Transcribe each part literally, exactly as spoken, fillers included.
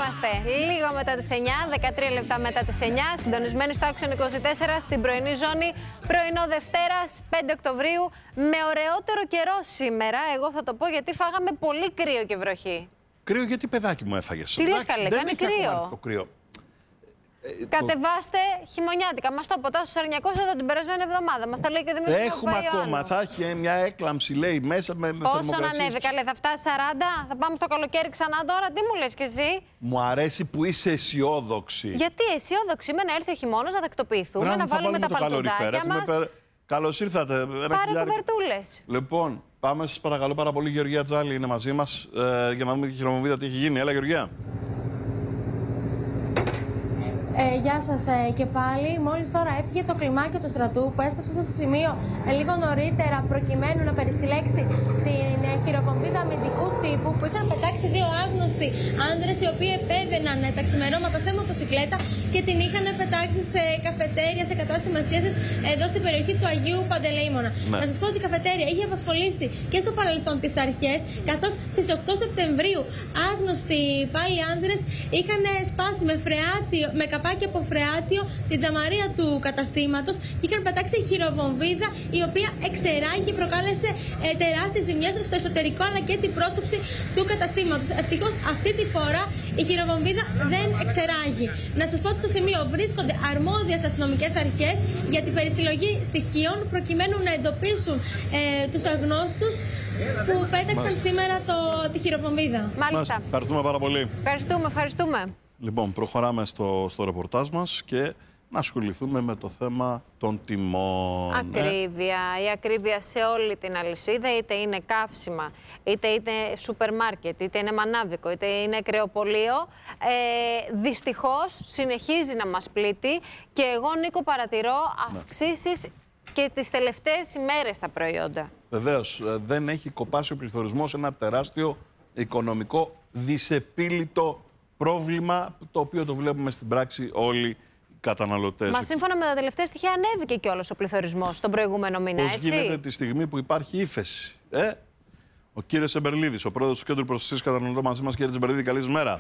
είμαστε λίγο μετά τις εννιά, δεκατρία λεπτά μετά τις εννιά, συντονισμένοι στο Action είκοσι τέσσερα στην πρωινή ζώνη, πρωινό Δευτέρας, πέντε Οκτωβρίου, με ωραιότερο καιρό σήμερα. Εγώ θα το πω γιατί φάγαμε πολύ κρύο και βροχή. Κρύο γιατί, παιδάκι μου, έφαγες? Τι λες, καλέ, κάνει κρύο. Το κρύο. Κατεβάστε χειμωνιάτικα. Μας το ποτά στους Αρνιακούς εδώ την περασμένη εβδομάδα. Μας τα λέει και ο Δημήτρης. Έχουμε ακόμα. Θα έχει μια έκλαμψη, λέει, μέσα με, με θερμοκρασίες. Πόσο να ανέβει, καλέ, θα φτάσει σαράντα, θα πάμε στο καλοκαίρι ξανά τώρα. Τι μου λες κι εσύ? Μου αρέσει που είσαι αισιόδοξη. Γιατί αισιόδοξη είμαι να έρθει ο χειμώνας, να τακτοποιηθούμε, να, να βάλουμε τα παλτουδάκια μας. Πε... Καλώς ήρθατε. Πάρε κουβερτούλες. Λοιπόν, πάμε σας παρακαλώ πάρα πολύ. Γεωργία Τζάλη είναι μαζί μας ε, για να δούμε τη χειρομοβίδα τι έχει γίνει. Έλα, Γεωργία. Ε, γεια σας ε, και πάλι. Μόλις τώρα έφυγε το κλιμάκιο του στρατού που έσπασε στο σημείο ε, λίγο νωρίτερα προκειμένου να περισυλλέξει την ε, χειροβομβίδα αμυντικού τύπου που είχαν πετάξει δύο άγνωστοι άνδρες οι οποίοι επέβαιναν ε, τα ξημερώματα σε μοτοσυκλέτα και την είχαν πετάξει σε καφετέρια, σε κατάστημα εστίασης εδώ στην περιοχή του Αγίου Παντελεήμονα. Ναι. Να σας πω ότι η καφετέρια είχε απασχολήσει και στο παρελθόν τις αρχές, καθώς στις οκτώ Σεπτεμβρίου άγνωστοι πάλι άνδρες είχαν σπάσει με φρεάτιο, με και από φρεάτιο την τζαμαρία του καταστήματος και είχαν πετάξει χειροβομβίδα η οποία εξεράγει και προκάλεσε ε, τεράστιες ζημιές στο εσωτερικό αλλά και την πρόσωψη του καταστήματος. Ευτυχώς αυτή τη φορά η χειροβομβίδα δεν εξεράγει. Να σας πω ότι στο σημείο βρίσκονται αρμόδιες αστυνομικές αρχές για την περισυλλογή στοιχείων προκειμένου να εντοπίσουν ε, τους αγνώστους που πέταξαν Μάλιστα. σήμερα το, τη χειροβομβίδα. Μάλιστα. Ευχαριστούμε πάρα πολύ. Ευχαριστούμε, ευχαριστούμε. Λοιπόν, προχωράμε στο, στο ρεπορτάζ μας και να ασχοληθούμε με το θέμα των τιμών. Ακρίβεια. Ε? Η ακρίβεια σε όλη την αλυσίδα, είτε είναι καύσιμα, είτε είναι σούπερ μάρκετ, είτε είναι μανάβικο, είτε είναι κρεοπωλείο. Ε, δυστυχώς συνεχίζει να μας πλήττει και εγώ, Νίκο, παρατηρώ αυξήσεις ναι. και τις τελευταίες ημέρες στα προϊόντα. Βεβαίως, δεν έχει κοπάσει ο πληθωρισμός, ένα τεράστιο οικονομικό δυσεπίλητο πρόβλημα, το οποίο το βλέπουμε στην πράξη όλοι οι καταναλωτές. Μα σύμφωνα με τα τελευταία στοιχεία ανέβηκε κιόλας ο πληθωρισμός τον προηγούμενο μήνα, Πώς έτσι. γίνεται τη στιγμή που υπάρχει ύφεση, ε? Ο κύριος Εμπερλίδης, ο πρόεδρος του Κέντρου Προστασίας Καταναλωτών μαζί μας. Κύριε Εμπερλίδη, καλή σας μέρα.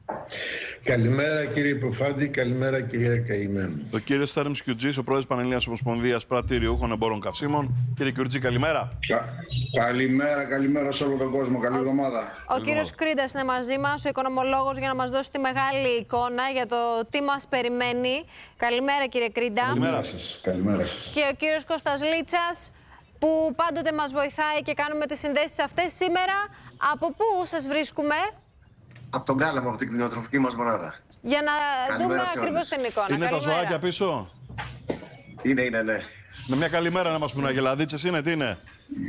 Καλημέρα κύριε Υποφάντη, καλημέρα κυρία Καημένη. Ο κύριος Θέρμς Κιουτζής, ο πρόεδρος Πανελλήνιας Ομοσπονδίας Πρατηριούχων Εμπόρων Καυσίμων. Κύριε Κιουτζή, καλημέρα. Κα... Καλημέρα, καλημέρα σε όλο τον κόσμο. Καλή εβδομάδα. Ο, ο κύριος Κρίντας είναι μαζί μας, ο οικονομολόγος, για να μας δώσει τη μεγάλη εικόνα για το τι μας περιμένει. Καλημέρα, κύριε Κρίντα. Καλημέρα σας. Καλημέρα σας. Και ο κύριος Κώστας Λίτσας, που πάντοτε μας βοηθάει και κάνουμε τις συνδέσεις αυτές. Σήμερα, από πού σας βρίσκουμε? Από τον Κάλαμο, από την κτηνιοτροφική μας μονάδα. Για να καλημέρα δούμε ακριβώς την εικόνα. Είναι καλημέρα. Τα ζωάκια πίσω? Είναι, είναι, ναι. Με μια καλημέρα να μας πούνε, αγελαδίτσες είναι, τι είναι?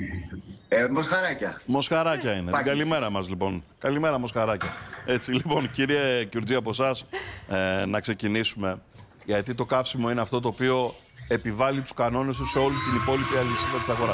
Ε, μοσχαράκια. Μοσχαράκια είναι. Την καλημέρα μας, λοιπόν. Καλημέρα, μοσχαράκια. Έτσι, λοιπόν, κύριε Κιουρτζή, από εσάς, ε, να ξεκινήσουμε. Γιατί το καύσιμο είναι αυτό το οποίο επιβάλλει τους κανόνες του σε όλη την υπόλοιπη αλυσίδα της αγοράς.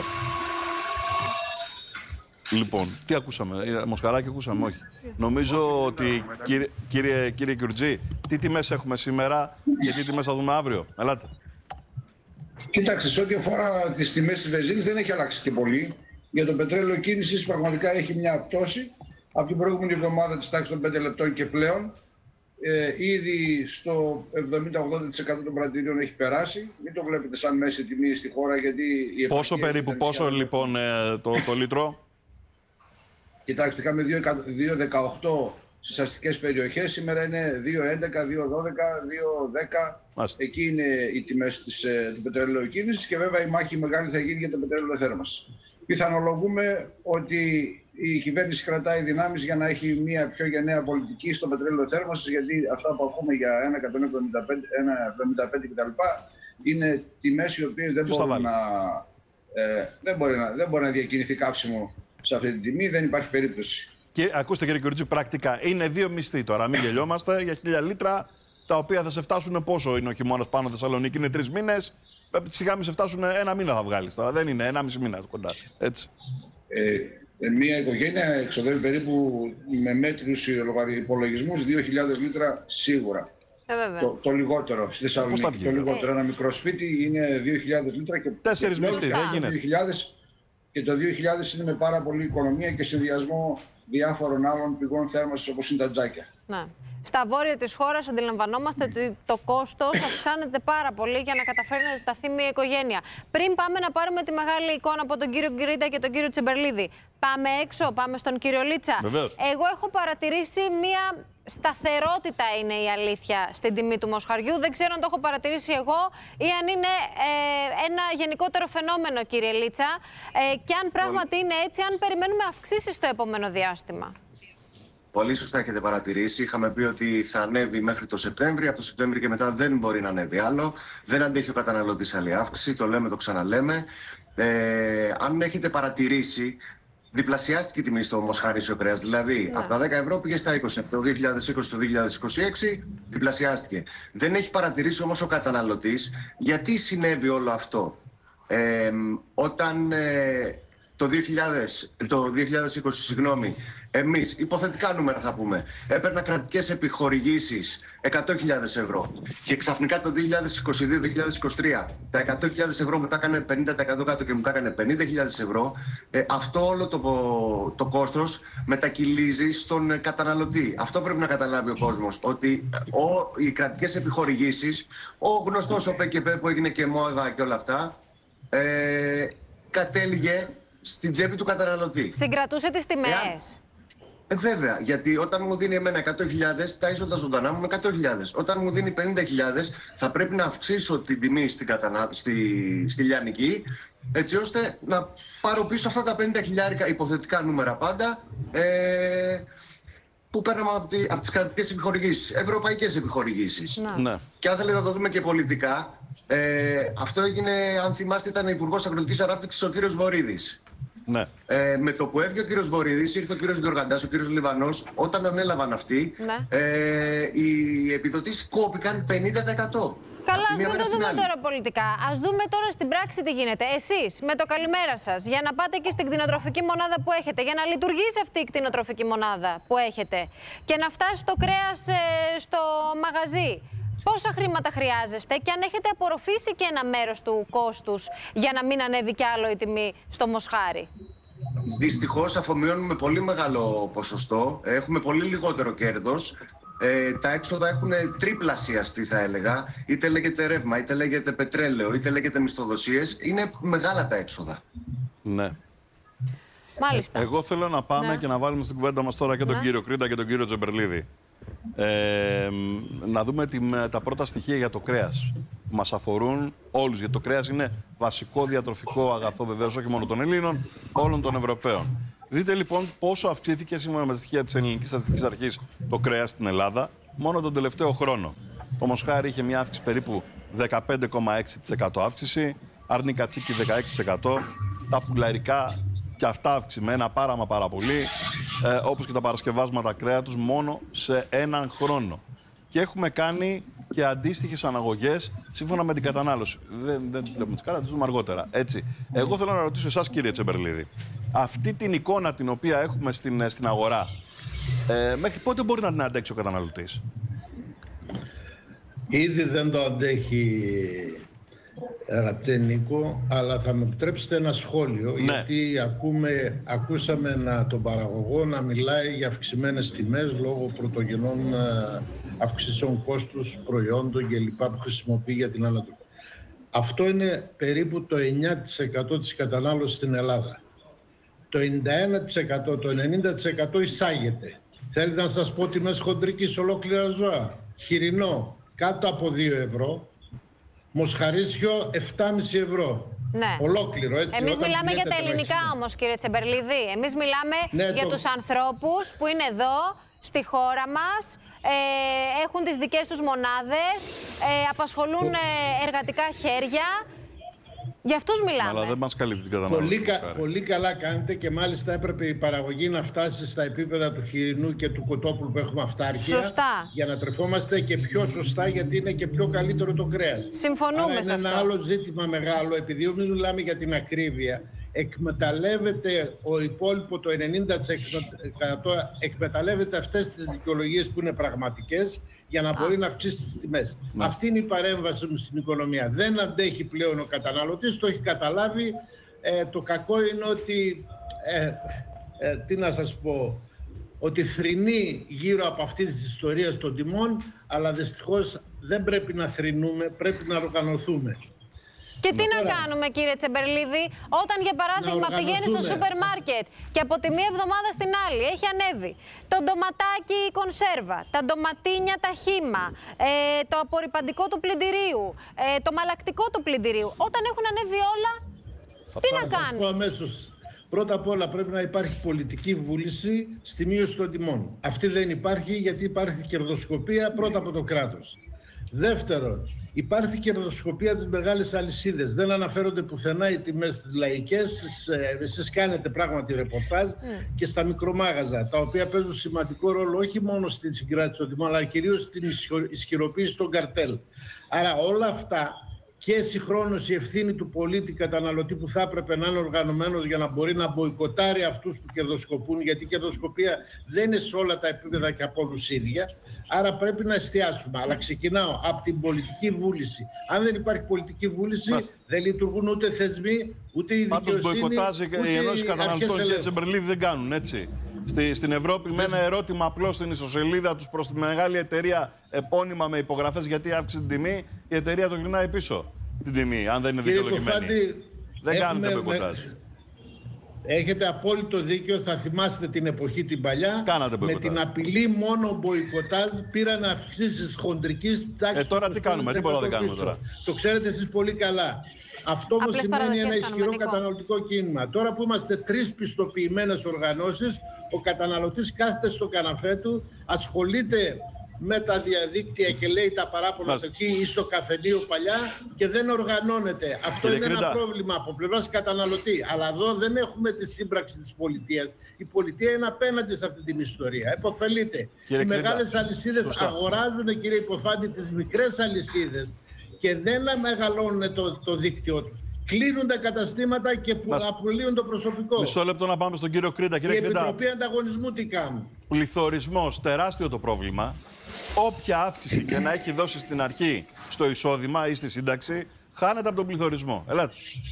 Λοιπόν, τι ακούσαμε, μοσχαράκι ακούσαμε, όχι. Νομίζω ότι, κύριε, κύριε, κύριε Κιουρτζή, τι τιμές έχουμε σήμερα και τι τιμές θα δούμε αύριο. Ελάτε. Κοιτάξτε, σε ό,τι αφορά τις τιμές της βενζίνης δεν έχει αλλάξει και πολύ. Για το πετρέλαιο κίνησης πραγματικά έχει μια πτώση από την προηγούμενη εβδομάδα της τάξης των πέντε λεπτών και πλέον. Ε, ήδη στο εβδομήντα με ογδόντα τοις εκατό των πρατηρίων έχει περάσει. Μην το βλέπετε σαν μέση τιμή στη χώρα, γιατί η πόσο περίπου, πόσο λοιπόν ε, το, το λίτρο? Κοιτάξτε, είχαμε δύο δεκαοκτώ στις αστικές περιοχές, σήμερα είναι δύο έντεκα, δύο δώδεκα, δύο δέκα. Μάλιστα. Εκεί είναι οι τιμές της, του πετρελαίου κίνησης και βέβαια η μάχη μεγάλη θα γίνει για το πετρέλαιο θέρμανσης. Πιθανολογούμε ότι η κυβέρνηση κρατάει δυνάμεις για να έχει μια πιο γενναία πολιτική στο πετρέλαιο θέρμανσης, γιατί αυτά που ακούμε για ένα εκατόν εβδομήντα πέντε, ένα εβδομήντα πέντε κτλ. Είναι τιμές οι οποίες δεν μπορούν να, ε, δεν, μπορεί να, δεν μπορεί να διακινηθεί καύσιμο σε αυτή την τιμή, δεν υπάρχει περίπτωση. Και ακούστε κύριε Κιουρτζή, πρακτικά είναι δύο μισθοί τώρα, μην γελιόμαστε, για χίλια λίτρα, τα οποία θα σε φτάσουν πόσο είναι ο χειμώνας πάνω Θεσσαλονίκη, είναι τρεις μήνες, σιγά μην σε φτάσουν ένα μήνα θα βγάλεις τώρα, δεν είναι ένα μισή μήνα κοντά, έτσι. Ε, μια οικογένεια εξοδεύει περίπου με μέτριους υπολογισμούς δύο χιλιάδες λίτρα σίγουρα. Ε, το, το λιγότερο στη Θεσσαλονίκη, το λιγότερο, ένα μικρό σπίτι είναι δύο χιλιάδες λίτρα και τέσσερις μισθοί, δεν γίνεται. δύο χιλιάδες, και το δύο χιλιάδες είναι με πάρα πολύ οικονομία και συνδυασμό διάφορων άλλων πηγών θέρμανσης όπως είναι τα τζάκια. Να. Στα βόρεια της χώρας αντιλαμβανόμαστε ότι το κόστος αυξάνεται πάρα πολύ για να καταφέρει να ζεσταθεί μια οικογένεια. Πριν πάμε να πάρουμε τη μεγάλη εικόνα από τον κύριο Γκρίντα και τον κύριο Τσεμπερλίδη, πάμε έξω, πάμε στον κύριο Λίτσα. Βεβαίως. Εγώ έχω παρατηρήσει μια σταθερότητα, είναι η αλήθεια, στην τιμή του μοσχαριού. Δεν ξέρω αν το έχω παρατηρήσει εγώ ή αν είναι ε, ένα γενικότερο φαινόμενο, κύριε Λίτσα. Ε, και αν πράγματι είναι έτσι, αν περιμένουμε αυξήσεις στο επόμενο διάστημα. Πολύ σωστά έχετε παρατηρήσει. Είχαμε πει ότι θα ανέβει μέχρι το Σεπτέμβριο. Από το Σεπτέμβριο και μετά δεν μπορεί να ανέβει άλλο. Δεν αντέχει ο καταναλωτής άλλη αύξηση. Το λέμε, το ξαναλέμε. Ε, αν έχετε παρατηρήσει, διπλασιάστηκε η τιμή στο μοσχαρίσιο κρέας. Δηλαδή, ναι. από τα δέκα ευρώ πήγε στα είκοσι. Από το δύο χιλιάδες είκοσι στο δύο χιλιάδες είκοσι έξι διπλασιάστηκε. Δεν έχει παρατηρήσει όμως ο καταναλωτής γιατί συνέβη όλο αυτό. Ε, όταν ε, το, δύο χιλιάδες, το δύο χιλιάδες είκοσι, συγγνώμη, εμείς, υποθετικά νούμερα θα πούμε, έπαιρνα κρατικές επιχορηγήσεις εκατό χιλιάδες ευρώ και ξαφνικά το δύο χιλιάδες είκοσι δύο δύο χιλιάδες είκοσι τρία τα εκατό χιλιάδες ευρώ μου τα έκανε πενήντα τοις εκατό κάτω και μου τα έκανε πενήντα χιλιάδες ευρώ, ε, αυτό όλο το, το κόστος μετακυλίζει στον καταναλωτή. Αυτό πρέπει να καταλάβει ο κόσμος, ότι ο, οι κρατικές επιχορηγήσεις, ο γνωστός ο ΠΚΠ που έγινε και μόδα και όλα αυτά, ε, κατέληγε στην τσέπη του καταναλωτή. Συγκρατούσε τις τιμές. Εάν... Ε, βέβαια, γιατί όταν μου δίνει εμένα εκατό χιλιάδες, ταΐζω τα ζωντανά μου με εκατό χιλιάδες. Όταν μου δίνει πενήντα χιλιάδες, θα πρέπει να αυξήσω την τιμή στην κατανα... στη... στη λιανική, έτσι ώστε να πάρω πίσω αυτά τα πενήντα χιλιάρικα, υποθετικά νούμερα πάντα, ε... που παίρναμε από, τη... από τις κρατικές επιχορηγήσεις, ευρωπαϊκές επιχορηγήσεις. Ναι. Και αν θέλετε να το δούμε και πολιτικά, ε... αυτό έγινε, αν θυμάστε, ήταν Υπουργός Αγροτικής Ανάπτυξης ο κύριος Βορίδης. Ναι. Ε, με το που έφυγε ο κύριος Βορίδης, ήρθε ο κύριος Γεωργαντάς, ο κύριος Λιβανός, όταν ανέλαβαν αυτοί, ναι. ε, οι επιδοτήσεις κόπηκαν πενήντα τοις εκατό. Καλά, ας μην το δούμε τώρα πολιτικά. Ας δούμε τώρα στην πράξη τι γίνεται. Εσείς, με το καλημέρα σας, για να πάτε και στην κτηνοτροφική μονάδα που έχετε, για να λειτουργήσει αυτή η κτηνοτροφική μονάδα που έχετε και να φτάσει το κρέας ε, στο μαγαζί. Πόσα χρήματα χρειάζεστε και αν έχετε απορροφήσει και ένα μέρος του κόστους για να μην ανέβει κι άλλο η τιμή στο μοσχάρι. Δυστυχώς αφομοιώνουμε πολύ μεγάλο ποσοστό, έχουμε πολύ λιγότερο κέρδος. Ε, τα έξοδα έχουν τριπλασιαστεί, θα έλεγα. Είτε λέγεται ρεύμα, είτε λέγεται πετρέλαιο, είτε λέγεται μισθοδοσίες. Είναι μεγάλα τα έξοδα. Ναι. Μάλιστα. Ε, εγώ θέλω να πάμε ναι. και να βάλουμε στην κουβέντα μας τώρα και τον ναι. κύριο Γκρίντα και τον κύριο Τσεμπερλίδη. Ε, να δούμε τη, τα πρώτα στοιχεία για το κρέας που μας αφορούν όλους, γιατί το κρέας είναι βασικό διατροφικό αγαθό βεβαίως όχι μόνο των Ελλήνων, όλων των Ευρωπαίων. Δείτε λοιπόν πόσο αυξήθηκε σύμφωνα με τα στοιχεία της Ελληνικής Στατιστικής Αρχής το κρέας στην Ελλάδα μόνο τον τελευταίο χρόνο. Το μοσχάρι είχε μια αύξηση περίπου δεκαπέντε κόμμα έξι τοις εκατό αύξηση, αρνί κατσίκι δεκαέξι τοις εκατό, τα πουλαρικά και αυτά αυξημένα πάρα μα πάρα πολύ, ε, όπως και τα παρασκευάσματα κρέατος μόνο σε έναν χρόνο. Και έχουμε κάνει και αντίστοιχες αναγωγές σύμφωνα με την κατανάλωση. Δεν, δεν τις βλέπουμε τις κάρτες, τις δούμε αργότερα. Έτσι. Εγώ θέλω να ρωτήσω εσάς, κύριε Τσεμπερλίδη, αυτή την εικόνα την οποία έχουμε στην, στην αγορά, ε, μέχρι πότε μπορεί να την αντέξει ο καταναλωτής? Ήδη δεν το αντέχει, αγαπητέ Νίκο, αλλά θα με επιτρέψετε ένα σχόλιο, ναι. γιατί ακούμε, ακούσαμε να, τον παραγωγό να μιλάει για αυξημένες τιμές λόγω πρωτογενών αυξήσεων κόστους προϊόντων κλπ. Που χρησιμοποιεί για την ανατροφή. Αυτό είναι περίπου το εννιά τοις εκατό της κατανάλωσης στην Ελλάδα. Το ενενήντα ένα τοις εκατό, το ενενήντα τοις εκατό εισάγεται. Θέλετε να σας πω τιμές χοντρικής ολόκληρα ζώα? Χοιρινό κάτω από δύο ευρώ, μοσχαρίσιο επτά κόμμα πέντε ευρώ. Ναι. Ολόκληρο, έτσι. Εμείς μιλάμε για τα ελληνικά όμως, κύριε Τσεμπερλίδη. Εμείς μιλάμε ναι, για το... τους ανθρώπους που είναι εδώ, στη χώρα μας, ε, έχουν τις δικές τους μονάδες, ε, απασχολούν ε, εργατικά χέρια. Για αυτούς μιλάμε. Αλλά δεν μας καλύπτει την κατανάλωση. Πολύ, κα, πολύ καλά κάνετε και μάλιστα έπρεπε η παραγωγή να φτάσει στα επίπεδα του χοιρινού και του κοτόπουλου που έχουμε αυτάρκεια. Σωστά. Για να τρεφόμαστε και πιο σωστά, γιατί είναι και πιο καλύτερο το κρέας. Συμφωνούμε Άρα σε είναι αυτό. ένα άλλο ζήτημα μεγάλο, επειδή μιλάμε για την ακρίβεια. Εκμεταλλεύεται ο υπόλοιπο το ενενήντα τοις εκατό εκμεταλλεύεται αυτές τις δικαιολογίες που είναι πραγματικές για να μπορεί να αυξήσει τις τιμές. Ναι. Αυτή είναι η παρέμβαση μου στην οικονομία. Δεν αντέχει πλέον ο καταναλωτής, το έχει καταλάβει. Ε, το κακό είναι ότι, ε, ε, τι να σας πω, ότι θρηνεί γύρω από αυτή τη ιστορία των τιμών, αλλά δυστυχώς δεν πρέπει να θρηνούμε, πρέπει να οργανωθούμε. Και τι Τώρα, να κάνουμε, κύριε Τσεμπερλίδη, όταν για παράδειγμα πηγαίνει στο σούπερ μάρκετ και από τη μία εβδομάδα στην άλλη έχει ανέβει το ντοματάκι η κονσέρβα, τα ντοματίνια τα χύμα, ε, το απορρυπαντικό του πλυντηρίου, ε, το μαλακτικό του πλυντηρίου. Όταν έχουν ανέβει όλα, τι να κάνεις? Πρώτα απ' όλα πρέπει να υπάρχει πολιτική βούληση στη μείωση των τιμών. Αυτή δεν υπάρχει γιατί υπάρχει κερδοσκοπία πρώτα από το κράτος. Δεύτερον, υπάρχει κερδοσκοπία της μεγάλης αλυσίδες. Δεν αναφέρονται πουθενά οι τιμές τις λαϊκές. Τις, ε, εσείς κάνετε πράγματι ρεπορτάζ mm. και στα μικρομάγαζα, τα οποία παίζουν σημαντικό ρόλο όχι μόνο στην συγκράτηση των τιμών, αλλά κυρίως στην ισχυροποίηση των καρτέλ. Άρα όλα αυτά και συγχρόνως η ευθύνη του πολίτη καταναλωτή που θα έπρεπε να είναι οργανωμένος για να μπορεί να μποϊκοτάρει αυτούς που κερδοσκοπούν, γιατί η κερδοσκοπία δεν είναι σε όλα τα επίπεδα και από όλους ίδια. Άρα πρέπει να εστιάσουμε. Αλλά ξεκινάω από την πολιτική βούληση. Αν δεν υπάρχει πολιτική βούληση, Μας... δεν λειτουργούν ούτε θεσμοί, ούτε η δικαιοσύνη. Πάντως μποϊκοτάζ οι ενώσεις καταναλωτών και Τσεμπερλίδη δεν κάνουν, έτσι. Στη, στην Ευρώπη, με ένα ερώτημα απλό στην ιστοσελίδα τους προς τη μεγάλη εταιρεία επώνυμα με υπογραφές γιατί αύξησε την τιμή, η εταιρεία το γυρνάει πίσω την τιμή, αν δεν είναι δικαιολογημένη. Δεν κάνετε μποϊκοτάζ. Έχετε απόλυτο δίκιο, θα θυμάστε την εποχή την παλιά. Κάνατε με την απειλή μόνο μποϊκοτάζ πήραν αυξήσεις χοντρικής τάξης. Ε, τώρα τι κάνουμε, τίποτα δεν κάνουμε τώρα. Το ξέρετε εσείς πολύ καλά. Αυτό όμως σημαίνει ένα ισχυρό καταναλωτικό κίνημα. Τώρα που είμαστε τρεις πιστοποιημένες οργανώσεις, ο καταναλωτής κάθεται στο καναπέ του, ασχολείται με τα διαδίκτυα και λέει τα παράπονα του εκεί ή στο καφενείο παλιά και δεν οργανώνεται. Αυτό Κύριε είναι Κρήτα. Ένα πρόβλημα από πλευράς καταναλωτή. Αλλά εδώ δεν έχουμε τη σύμπραξη της πολιτείας. Η πολιτεία είναι απέναντι σε αυτή την ιστορία. Εποφελείται. Κύριε Οι Κρήτα. Μεγάλες αλυσίδες Σωστά. αγοράζουν, κύριε Υποφάντη, τις μικρές αλυσίδες και δεν μεγαλώνουν το, το δίκτυό τους. Κλείνουν τα καταστήματα και που απολύουν το προσωπικό. Μισό λεπτό να πάμε στον κύριο Κρήτα. Κύριε Η Κρήτα, Επιτροπή Ανταγωνισμού τι κάνουν? Πληθωρισμός, τεράστιο το πρόβλημα. Όποια αύξηση και να έχει δώσει στην αρχή στο εισόδημα ή στη σύνταξη, χάνεται από τον πληθωρισμό. Ελάτε.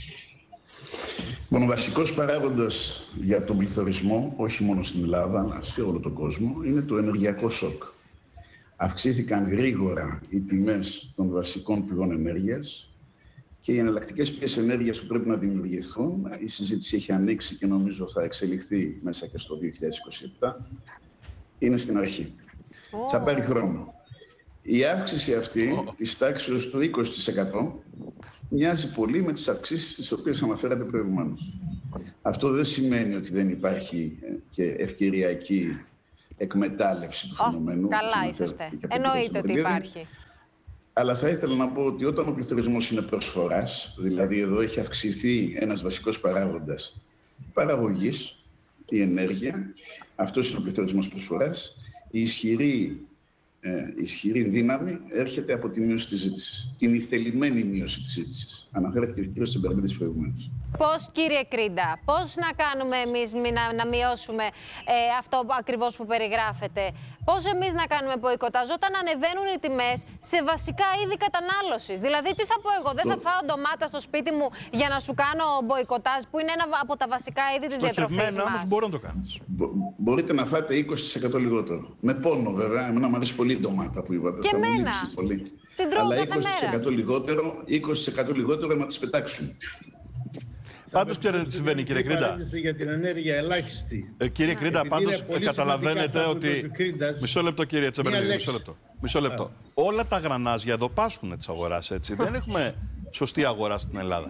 Λοιπόν, ο βασικός παράγοντας για τον πληθωρισμό, όχι μόνο στην Ελλάδα, αλλά σε όλο τον κόσμο, είναι το ενεργειακό σοκ. Αυξήθηκαν γρήγορα οι τιμές των βασικών πηγών ενέργειας και οι εναλλακτικές πηγές ενέργειας που πρέπει να δημιουργηθούν. Η συζήτηση έχει ανοίξει και νομίζω θα εξελιχθεί μέσα και στο δύο χιλιάδες είκοσι επτά. Είναι στην αρχή. Oh. Θα πάρει χρόνο. Η αύξηση αυτή oh. της τάξης του είκοσι τοις εκατό μοιάζει πολύ με τις αυξήσεις τις οποίες αναφέρατε προηγουμένως. Αυτό δεν σημαίνει ότι δεν υπάρχει και ευκαιριακή εκμετάλλευση του φαινομένου. Oh, καλά είσαστε. Εννοείται ότι υπάρχει. Αλλά θα ήθελα να πω ότι όταν ο πληθωρισμός είναι προσφοράς, δηλαδή εδώ έχει αυξηθεί ένας βασικός παράγοντας παραγωγής, η ενέργεια, αυτός είναι ο πληθωρισμός προσφοράς, η ισχυρή, ε, ισχυρή δύναμη έρχεται από τη μείωση της ζήτησης, την ηθελημένη μείωση της ζήτησης. Αναφέρεται και ο κ. Τσεμπερλίδης προηγουμένως. Πώς, κύριε Κρίντα, πώς να κάνουμε εμείς να, να μειώσουμε ε, αυτό ακριβώς που περιγράφετε? Πώς εμείς να κάνουμε μποϊκοτάζ όταν ανεβαίνουν οι τιμές σε βασικά είδη κατανάλωσης? Δηλαδή, τι θα πω εγώ, δεν το... θα φάω ντομάτα στο σπίτι μου για να σου κάνω μποϊκοτάζ, που είναι ένα από τα βασικά είδη της διατροφής μας. Όμως μπορεί να το κάνεις. Μπο μπορείτε να φάτε είκοσι τοις εκατό λιγότερο. Με πόνο, βέβαια. Εμένα μου αρέσει πολύ η ντομάτα που είπατε. Και θα εμένα. Πολύ. Την τρώω Αλλά κάθε είκοσι τοις εκατό μέρα. λιγότερο, είκοσι τοις εκατό λιγότερο να τις πετάξουν. Πάντως, ξέρετε τι συμβαίνει, κύριε Κρίντα. Για την ενέργεια ελάχιστη. Ε, κύριε Κρίντα, πάντως καταλαβαίνετε ότι. Μισό λεπτό, κύριε Τσεμπερλίδη, μισό λεπτό. Μισό λεπτό. Όλα τα γρανάζια εδώ πάσχουν της αγοράς, έτσι. Δεν έχουμε σωστή αγορά στην Ελλάδα.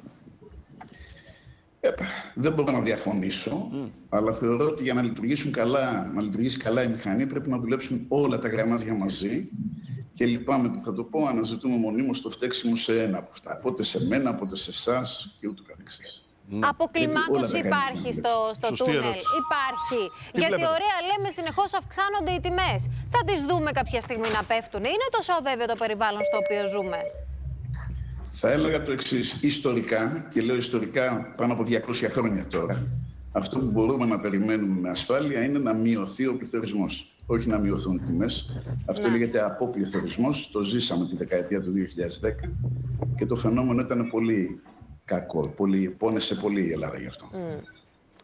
Ε, δεν μπορώ να διαφωνήσω, mm. αλλά θεωρώ ότι για να, λειτουργήσουν καλά, να λειτουργήσει καλά η μηχανή πρέπει να δουλέψουν όλα τα γρανάζια μαζί. Και λυπάμαι που θα το πω, αναζητούμε μονίμως το φταίξιμο σε ένα από αυτά. Πότε σε μένα, πότε σε εσάς και ούτω καθεξής. Ναι. Αποκλιμάκωση υπάρχει στο, στο τούνελ. Ερώτηση. Υπάρχει. Τι Γιατί βλέπετε? Ωραία λέμε συνεχώς αυξάνονται οι τιμές. Θα τις δούμε κάποια στιγμή να πέφτουν. Είναι τόσο αβέβαιο το περιβάλλον στο οποίο ζούμε? Θα έλεγα το εξής. Ιστορικά, και λέω ιστορικά πάνω από διακόσια χρόνια τώρα, αυτό που μπορούμε να περιμένουμε με ασφάλεια είναι να μειωθεί ο πληθωρισμός. Όχι να μειωθούν οι τιμές. Αυτό ναι. λέγεται αποπληθωρισμός. Το ζήσαμε τη δεκαετία του δύο χιλιάδες δέκα και το φαινόμενο ήταν πολύ κακό. Πολύ, πόνεσε πολύ η Ελλάδα γι' αυτό. Mm.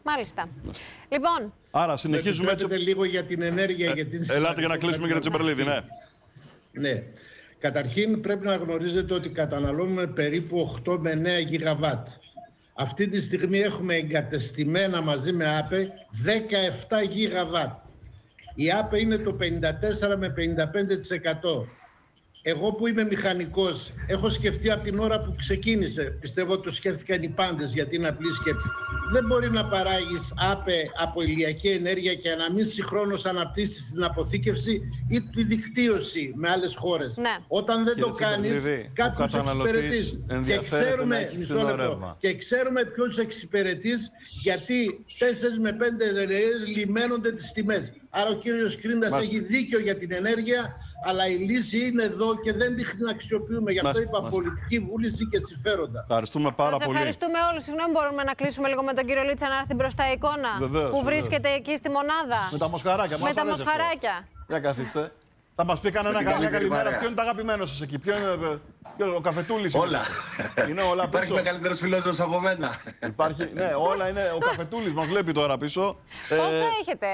Μάλιστα. Λοιπόν. Άρα συνεχίζουμε έτσι. λίγο για την ενέργεια. Ε, για την ελάτε για να κλείσουμε για την Τσεμπερλίδη, ναι. Ναι. Καταρχήν πρέπει να γνωρίζετε ότι καταναλώνουμε περίπου οκτώ με εννέα γιγαβάτ. Αυτή τη στιγμή έχουμε εγκατεστημένα μαζί με ΑΠΕ δεκαεπτά γιγαβάτ. Η ΑΠΕ είναι το πενήντα τέσσερα με πενήντα πέντε τοις εκατό. Εγώ που είμαι μηχανικός, έχω σκεφτεί από την ώρα που ξεκίνησε, πιστεύω ότι το σκέφτηκαν οι πάντες γιατί είναι απλή σκέψη. Δεν μπορεί να παράγεις ΑΠΕ από ηλιακή ενέργεια και να μην συγχρόνως αναπτύσσεις την αποθήκευση ή τη δικτύωση με άλλες χώρες. Ναι. Όταν δεν Κύριε το κάνεις, κάποιους εξυπηρετείς. Και ξέρουμε, μισό λεπτό, και ξέρουμε ποιους εξυπηρετείς, γιατί τέσσερις με πέντε εταιρείες λιμένονται τις τιμές. Άρα ο κύριος Κρίνδας Μάστε. έχει δίκιο για την ενέργεια, αλλά η λύση είναι εδώ και δεν την αξιοποιούμε. Γι' αυτό Μάστε, είπα μάστε. πολιτική βούληση και συμφέροντα. Ευχαριστούμε πάρα Σας πολύ. ευχαριστούμε όλους. Συγγνώμη, μπορούμε να κλείσουμε λίγο με τον κύριο Λίτσα να έρθει μπροστά η εικόνα Βεβαίως, που βεβαίως. βρίσκεται εκεί στη μονάδα. Με τα μοσχαράκια. Με τα μοσχαράκια. Για καθίστε. Θα μας πει κανένα καλή καλημέρα. Ποιο είναι το αγαπημένο σας εκεί, ποιο είναι ποιο, ο καφετούλης. Όλα. Είναι όλα πίσω. Υπάρχει μεγαλύτερος φιλόσοφος από μένα. Υπάρχει, ναι, όλα είναι. Ο καφετούλης μας βλέπει τώρα πίσω. Πόσο έχετε?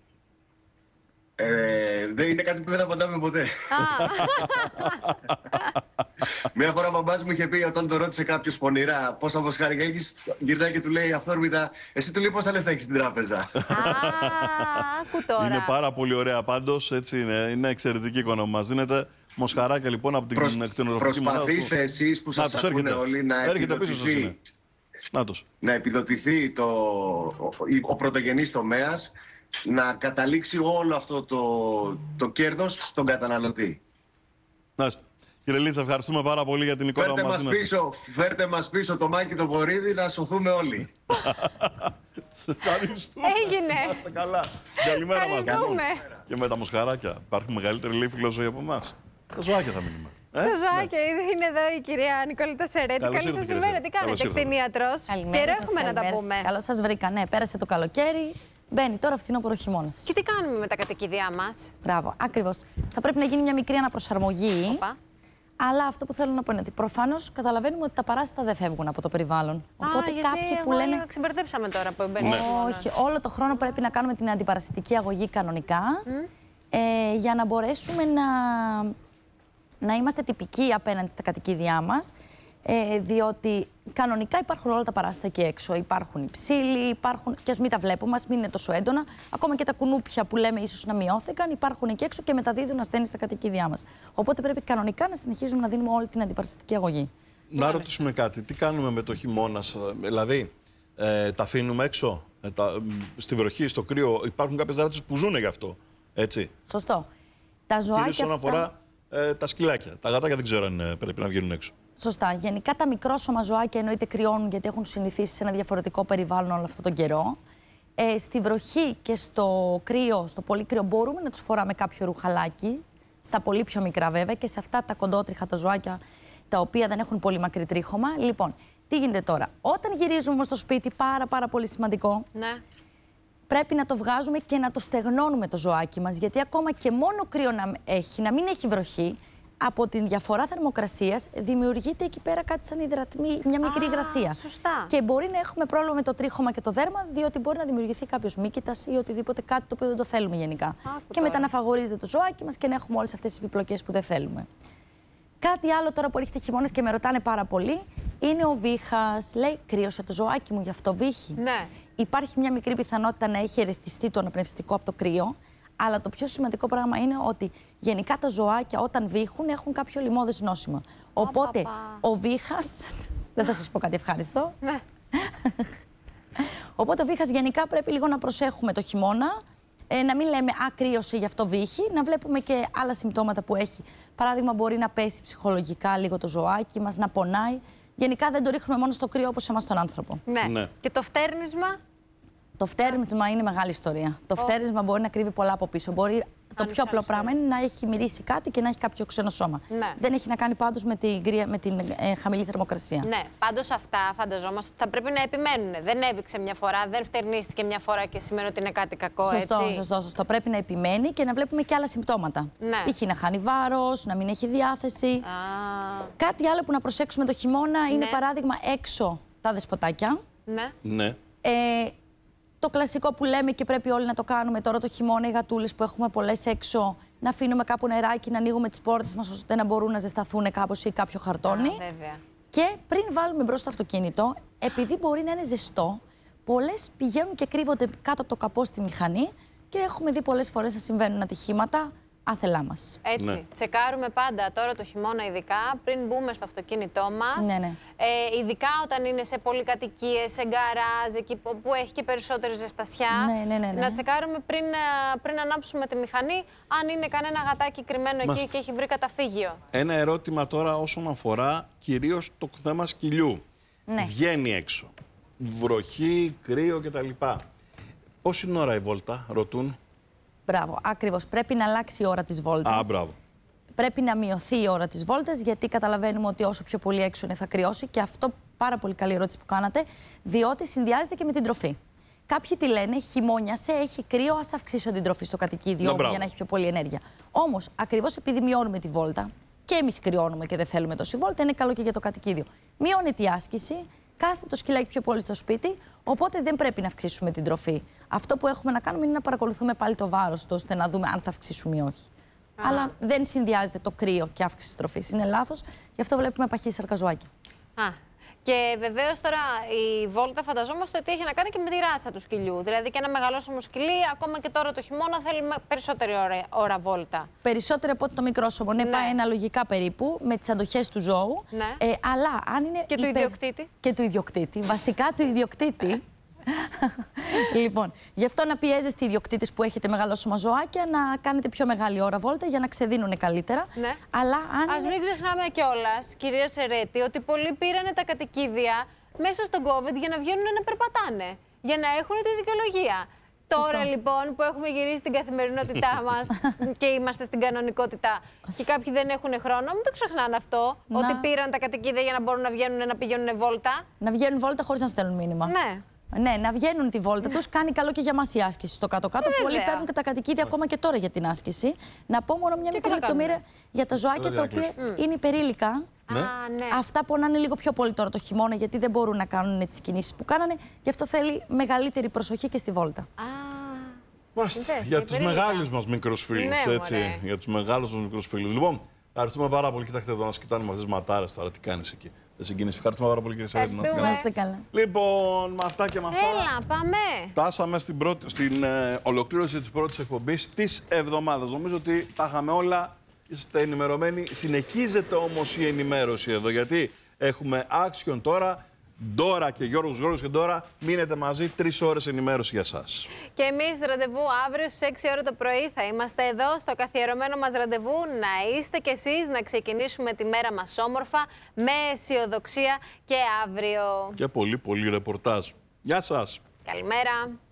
Ε, δεν είναι κάτι που δεν απαντάμε ποτέ. Μια φορά ο μπαμπάς μου είχε πει, όταν το ρώτησε κάποιος πονηρά πόσα μοσχάρια έχεις, γυρνάει και του λέει αυθόρμητα, εσύ του λέει πόσα λεφτά έχεις στην τράπεζα. Α, άκου τώρα. Είναι πάρα πολύ ωραία πάντως, έτσι είναι, είναι εξαιρετική εικόνα που μας δίνετε. Μοσχαράκια λοιπόν από την Προσ, κτηνοτροφική μονάδα. Προσπαθήστε εσείς που σας ακούνε όλοι να έρχεται πίσω σας είναι. επιδοτηθεί, Νάτος. να επιδοτηθεί το, ο, ο πρωτογενής τομέας, να καταλήξει όλο αυτό το, το κέρδος στον καταναλωτή. Νάστε. Κύριε Λίτσα, ευχαριστούμε πάρα πολύ για την εικόνα Φέρτε που μας μας, δίνετε. πίσω, φέρτε μας πίσω το Μάκη το Βορίδη να σωθούμε όλοι. Ευχαριστούμε. Έγινε. Να είστε καλά. Καλημέρα μας. Ευχαριστούμε. Και με τα μοσχαράκια. Υπάρχουν μεγαλύτερη λέει φιλοσοφία από εμάς. Στα ζωάκια θα μείνουμε. Ε? Στο ζωάκι, είναι εδώ η κυρία Νικόλητα Σερέτη. Καλώς Καλώς σας ήρθατε, ημέρα. κύριε Τι Σερέτη. Καλώς κάνετε, ήρθατε. κτηνίατρος? Καιρό έχουμε να τα πούμε. Καλώς σας βρήκα. Ναι, πέρασε το καλοκαίρι. Μπαίνει τώρα φθινόπωρο χειμώνας. Και τι κάνουμε με τα κατοικίδια μας? Μπράβο, ακριβώς. Θα πρέπει να γίνει μια μικρή αναπροσαρμογή. Οπα. Αλλά αυτό που θέλω να πω είναι ότι προφανώς καταλαβαίνουμε ότι τα παράσιτα δεν φεύγουν από το περιβάλλον. Οπότε Α, γιατί κάποιοι που εγώ λένε. έλεγα, ξεμπερδέψαμε τώρα που μπαίνει. Όχι, όλο το χρόνο πρέπει να κάνουμε την αντιπαρασιτική αγωγή κανονικά ε, για να μπορέσουμε να, να είμαστε τυπικοί απέναντι στα κατοικίδια μας. Ε, διότι κανονικά υπάρχουν όλα τα παράσιτα εκεί έξω. Υπάρχουν οι ψήλοι, υπάρχουν, και ας μην τα βλέπουμε, ας μην είναι τόσο έντονα. Ακόμα και τα κουνούπια που λέμε ίσως να μειώθηκαν, υπάρχουν εκεί έξω και μεταδίδουν ασθένειες στα κατοικίδια μας. Οπότε πρέπει κανονικά να συνεχίζουμε να δίνουμε όλη την αντιπαρασιτική αγωγή. Να ρωτήσουμε κάτι. Τι κάνουμε με το χειμώνα, δηλαδή ε, τα αφήνουμε έξω, ε, τα, στη βροχή, στο κρύο. Υπάρχουν κάποιες δράτες που ζουν γι' αυτό. Έτσι. Σωστό. Τα ζωάκια Κυρίως όσον αυτά... αφορά ε, τα σκυλάκια. Τα γατάκια δεν ξέρω αν ε, πρέπει να βγαίνουν έξω. Σωστά. Γενικά τα μικρόσωμα ζωάκια εννοείται κρυώνουν γιατί έχουν συνηθίσει σε ένα διαφορετικό περιβάλλον όλο αυτόν τον καιρό. Ε, στη βροχή και στο κρύο, στο πολύ κρύο, μπορούμε να τους φοράμε κάποιο ρουχαλάκι. Στα πολύ πιο μικρά βέβαια και σε αυτά τα κοντότριχα, τα ζωάκια τα οποία δεν έχουν πολύ μακρύ τρίχωμα. Λοιπόν, τι γίνεται τώρα? Όταν γυρίζουμε όμως στο σπίτι, πάρα πάρα πολύ σημαντικό, Ναι. πρέπει να το βγάζουμε και να το στεγνώνουμε το ζωάκι μας. Γιατί ακόμα και μόνο κρύο να έχει, να μην έχει βροχή, από την διαφορά θερμοκρασίας δημιουργείται εκεί πέρα κάτι σαν υδρατμή, μια μικρή Α, υγρασία. σωστά. Και μπορεί να έχουμε πρόβλημα με το τρίχωμα και το δέρμα, διότι μπορεί να δημιουργηθεί κάποιος μύκητας ή οτιδήποτε κάτι το οποίο δεν το θέλουμε γενικά. Άκου και τώρα. μετά να φαγορίζεται το ζωάκι μας και να έχουμε όλες αυτές τις επιπλοκές που δεν θέλουμε. Κάτι άλλο τώρα που έρχεται χειμώνας και με ρωτάνε πάρα πολύ είναι ο βήχας. Λέει, κρύωσε το ζωάκι μου, γι' αυτό βήχει. Ναι. Υπάρχει μια μικρή πιθανότητα να έχει ερεθιστεί το αναπνευστικό από το κρύο. Αλλά το πιο σημαντικό πράγμα είναι ότι γενικά τα ζωάκια όταν βήχουν έχουν κάποιο λοιμώδες νόσημα. Οπότε παπα. ο βήχας. Δεν θα σας πω κάτι ευχάριστο. Ναι. Οπότε ο βήχας γενικά πρέπει λίγο να προσέχουμε το χειμώνα. Ε, να μην λέμε «Α, κρύωσε, γι' αυτό βήχει». Να βλέπουμε και άλλα συμπτώματα που έχει. Παράδειγμα, μπορεί να πέσει ψυχολογικά λίγο το ζωάκι μας, να πονάει. Γενικά δεν το ρίχνουμε μόνο στο κρύο όπως εμάς τον άνθρωπο. Ναι. Ναι. Και το φτέρνισμα. Το φτέρνισμα είναι μεγάλη ιστορία. Το φτέρνισμα μπορεί να κρύβει πολλά από πίσω. Μπορεί, το πιο απλό πράγμα είναι να έχει μυρίσει κάτι και να έχει κάποιο ξένο σώμα. Ναι. Δεν έχει να κάνει πάντως με την, κρύα- με την ε, χαμηλή θερμοκρασία. Ναι, πάντως αυτά φανταζόμαστε ότι θα πρέπει να επιμένουν. Δεν έβηξε μια φορά, δεν φτερνίστηκε μια φορά και σημαίνει ότι είναι κάτι κακό, Σωστό, έτσι. σωστό, σωστό. Πρέπει να επιμένει και να βλέπουμε και άλλα συμπτώματα. Ναι. Π.χ. να χάνει βάρος, να μην έχει διάθεση. Α, Κάτι άλλο που να προσέξουμε το χειμώνα είναι Ναι. παράδειγμα έξω τα δεσποτάκια. ναι. Ναι. Ε, Το κλασικό που λέμε και πρέπει όλοι να το κάνουμε τώρα το χειμώνα, οι γατούλες που έχουμε πολλές έξω, να αφήνουμε κάπου νεράκι, να ανοίγουμε τις πόρτες μας ώστε να μπορούν να ζεσταθούν κάπως ή κάποιο χαρτόνι. Α, βέβαια. Και πριν βάλουμε μπρος το αυτοκίνητο, επειδή μπορεί να είναι ζεστό, πολλές πηγαίνουν και κρύβονται κάτω από το καπό στη μηχανή και έχουμε δει πολλές φορές να συμβαίνουν ατυχήματα άθελά μας. Έτσι. Ναι. Τσεκάρουμε πάντα τώρα το χειμώνα, ειδικά πριν μπούμε στο αυτοκίνητό μας. Ναι, ναι. Ε, ειδικά όταν είναι σε πολυκατοικίες, σε γκαράζ, εκεί που έχει και περισσότερη ζεστασιά. Ναι, ναι, ναι, ναι. Να τσεκάρουμε πριν, πριν ανάψουμε τη μηχανή, αν είναι κανένα γατάκι κρυμμένο Μάλιστα. εκεί και έχει βρει καταφύγιο. Ένα ερώτημα τώρα όσον αφορά κυρίως το θέμα σκυλιού. Ναι. Βγαίνει έξω. Βροχή, κρύο κτλ. Πόση ώρα η βόλτα, ρωτούν. Μπράβο, ακριβώς. Πρέπει να αλλάξει η ώρα της βόλτας. Α, μπράβο. Πρέπει να μειωθεί η ώρα της βόλτας, γιατί καταλαβαίνουμε ότι όσο πιο πολύ έξω είναι θα κρυώσει. Και αυτό πάρα πολύ καλή ερώτηση που κάνατε, διότι συνδυάζεται και με την τροφή. Κάποιοι τη λένε, χειμώνιασε, έχει κρύο, ας αυξήσω την τροφή στο κατοικίδιο ναι, για να έχει πιο πολύ ενέργεια. Όμως, ακριβώς επειδή μειώνουμε τη βόλτα και εμείς κρυώνουμε και δεν θέλουμε τόση βόλτα, είναι καλό και για το κατοικίδιο. Μειώνεται η άσκηση. Κάθεται το σκυλάκι πιο πολύ στο σπίτι, οπότε δεν πρέπει να αυξήσουμε την τροφή. Αυτό που έχουμε να κάνουμε είναι να παρακολουθούμε πάλι το βάρος του, ώστε να δούμε αν θα αυξήσουμε ή όχι. Α. Αλλά δεν συνδυάζεται το κρύο και αύξηση τροφής. Είναι λάθος, γι' αυτό βλέπουμε παχύ σαρκαζουάκι. Α. Και βεβαίως τώρα η βόλτα φανταζόμαστε ότι έχει να κάνει και με τη ράτσα του σκυλιού. Δηλαδή και ένα μεγαλόσωμο σκυλί, ακόμα και τώρα το χειμώνα, θέλει περισσότερη ώρα, ώρα βόλτα. Περισσότερη από το μικρόσωμο. Ναι, ναι, πάει αναλογικά περίπου με τις αντοχές του ζώου. Ναι. Ε, αλλά αν είναι. Και υπερ... του ιδιοκτήτη. Και του ιδιοκτήτη. Βασικά του ιδιοκτήτη. Λοιπόν, γι' αυτό να πιέζεστε οι ιδιοκτήτες που έχετε μεγαλόσωμα ζωάκια να κάνετε πιο μεγάλη ώρα βόλτα για να ξεδίνουν καλύτερα. Ναι. Αλλά αν Ας είναι... μην ξεχνάμε κιόλας, κυρία Σερέτη, ότι πολλοί πήρανε τα κατοικίδια μέσα στον COVID για να βγαίνουν να περπατάνε. Για να έχουν τη δικαιολογία. Σωστό. Τώρα λοιπόν που έχουμε γυρίσει στην καθημερινότητά μας και είμαστε στην κανονικότητα και κάποιοι δεν έχουν χρόνο, μην το ξεχνάνε αυτό. Να... Ότι πήραν τα κατοικίδια για να μπορούν να βγαίνουν να πηγαίνουν βόλτα. Να βγαίνουν βόλτα χωρίς να στέλνουν μήνυμα. Ναι. Ναι, να βγαίνουν τη βόλτα τους. Κάνει καλό και για μας η άσκηση στο κάτω-κάτω. Ε, Πολλοί παίρνουν και τα κατοικίδια ακόμα και τώρα για την άσκηση. Να πω μόνο μια μικρή λεπτομέρεια για τα ζωάκια τα οποία mm. είναι υπερήλικα. Ναι. Α, ναι. Αυτά πονάνε λίγο πιο πολύ τώρα το χειμώνα, γιατί δεν μπορούν να κάνουν τις κινήσεις που κάνανε. Γι' αυτό θέλει μεγαλύτερη προσοχή και στη βόλτα. Α, Μάλιστα. Για τους μεγάλους μας μικρούς φίλους. Ναι, έτσι. Μωρέ. Για τους μεγάλους μας μικρούς φίλους. Λοιπόν, ευχαριστούμε πάρα πολύ. Κοιτάξτε εδώ να σκητάνε με αυτές τις ματάρες τώρα. Τι κάνεις εκεί. Δεν συγκινήσεις. Ευχαριστούμε πάρα πολύ, κύριε Σερέτη. Να είστε καλά. Λοιπόν, με αυτά και με αυτά. Έλα, πάμε. Φτάσαμε στην, πρώτη, στην ε, ολοκλήρωση της πρώτης εκπομπής της εβδομάδας. Νομίζω ότι τα είχαμε όλα. Είστε ενημερωμένοι. Συνεχίζεται όμως η ενημέρωση εδώ, γιατί έχουμε Action τώρα. Ντόρα και Γιώργος, Γιώργος και Ντόρα, μείνετε μαζί, τρεις ώρες ενημέρωση για σας. Και εμείς ραντεβού αύριο στις έξι ώρα το πρωί θα είμαστε εδώ στο καθιερωμένο μας ραντεβού. Να είστε κι εσείς, να ξεκινήσουμε τη μέρα μας όμορφα, με αισιοδοξία και αύριο. Και πολύ πολύ ρεπορτάζ. Γεια σας. Καλημέρα.